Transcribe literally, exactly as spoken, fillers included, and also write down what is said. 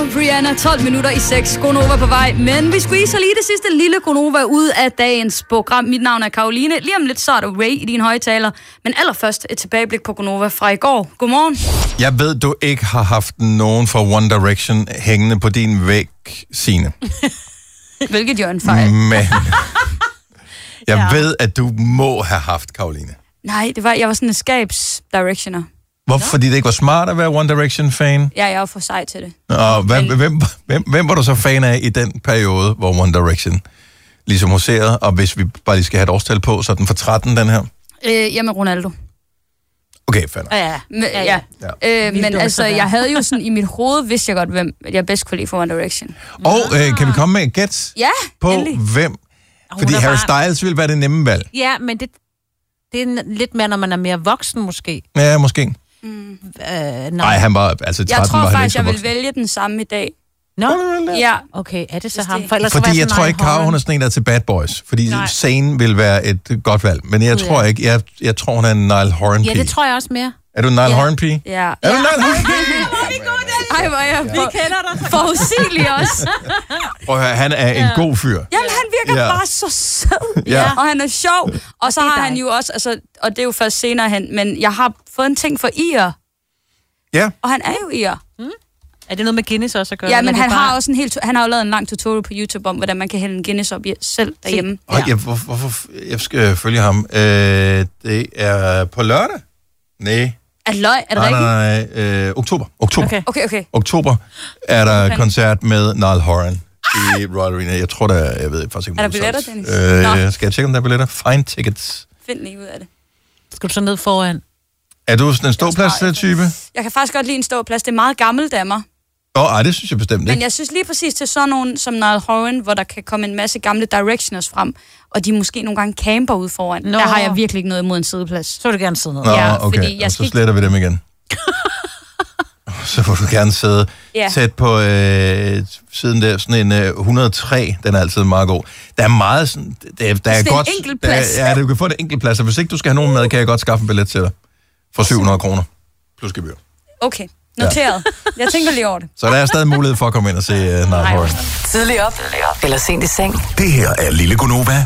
Rihanna, tolv minutter i seks. Gonova på vej, men vi squeezer lige det sidste lille Gonova ud af dagens program. Mit navn er Karoline. Lige om lidt så er der Ray i din højtaler. Men allerførst et tilbageblik på Gonova fra i går. Godmorgen. Jeg ved, du ikke har haft nogen fra One Direction hængende på din væg, Signe. Hvilket jo er en fejl. Men jeg Ja. ved, at du må have haft, Karoline. Nej, det var, jeg var sådan en skabs-directioner. Hvorfor? Fordi det ikke var smart at være One Direction-fan? Ja, jeg var for sej til det. Og hvem, hvem, hvem, hvem var du så fan af i den periode, hvor One Direction ligesom huserede? Og hvis vi bare lige skal have et årstal på, så er den for tretten, den her? Øh, jamen, Ronaldo. Okay, fair nok. Ja, ja. Men, ja, ja. Ja. Øh, men altså, jeg havde jo sådan, i mit hoved vidste jeg godt, hvem jeg bedst kunne lide for One Direction. Og øh, kan vi komme med et gæt Ja, på, endelig. hvem? Hun Fordi er Harry bare- Styles ville være det nemme valg. Ja, men det, det er lidt mere, når man er mere voksen, måske. Ja, måske. Øh, Nej, nej. han var, altså tretten Jeg tror var han faktisk, ikke jeg så vil vælge den samme i dag. Nå, Ja, okay, er det så Hvis ham? det- For, ellers så var Fordi jeg sådan, tror nej, ikke, Karo, hun er Holland. sådan en, der er til Bad Boys. Fordi Nej. Zayn vil være et godt valg. Men jeg tror ikke, jeg, jeg tror, hun er en Niall Horan-pige. Ja, det tror jeg også mere. Er du en Niall Horan-pige? ja. Er du en Niall Horan-pige? Ej, hvor er jeg for, kender dig. forudsigelig også. Prøv at høre, han er en god fyr. Jamen, han virker Ja. bare så sød. Ja. Og han er sjov. Og så Det er har han dig. jo også, altså, og det er jo først senere hen, men jeg har fået en ting for Ier. Ja. Og han er jo Ier. Er det noget med Guinness også at gøre? Ja, eller men er det han bare- har også en helt, han har jo lavet en lang tutorial på YouTube om, hvordan man kan hælde en Guinness op i, selv derhjemme. Og jeg, hvor, hvorfor jeg skal følge ham? Øh, det er på lørdag? Nej. Er det løg? Er det Nej, rigtigt? nej, nej. Øh, oktober. Oktober. Okay. Okay, okay. Oktober er der Okay. koncert med Niall Horan i Royal Arena. Jeg tror, der er, jeg ved faktisk ikke, Er om der det billetter, solgt. Dennis? Nå. Øh, skal jeg tjekke, om der er billetter? Find tickets. Find lige ud af det. Skal du så ned foran? Er du sådan en ståplads-type? Jeg kan faktisk godt lide en ståplads. Det er meget gammelt af mig. Åh, oh, ej, det synes jeg bestemt Men ikke. jeg synes lige præcis til sådan nogen som Niall Horan, hvor der kan komme en masse gamle Directioners frem, og de måske nogle gange camper ud foran. Nå. Der har jeg virkelig ikke noget imod en sideplads. Så vil du gerne sidde ned. Nå, ja, okay, fordi jeg og skal så ikke- sletter vi dem igen. Så må du gerne sidde Ja. tæt på øh, siden der, sådan en øh, et hundrede og tre, den er altid meget god. Der er meget sådan, der, der er det er en godt... enkelt der, plads. ja, du kan få en enkelt plads, og hvis ikke du skal have nogen med, kan jeg godt skaffe en billet til dig. For syv hundrede kroner. Plus gebyr. Okay, noteret. Jeg tænker lige over det. Så der er stadig mulighed for at komme ind og se uh, Niall Horan. Tidlig op, eller sent i seng. Det her er Lille Gonova